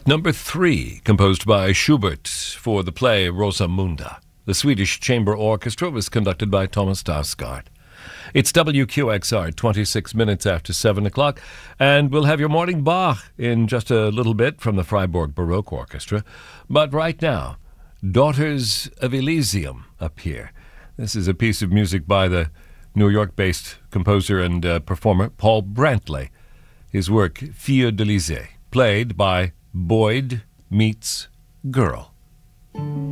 Act Number 3, composed by Schubert for the play Rosamunda. The Swedish Chamber Orchestra was conducted by Thomas Dausgaard. It's WQXR, 26 minutes after 7 o'clock, and we'll have your morning Bach in just a little bit from the Freiburg Baroque Orchestra. But right now, Daughters of Elysium up here. This is a piece of music by the New York-based composer and performer Paul Brantley. His work, Filles d'Elysée, played by Boyd meets Girl.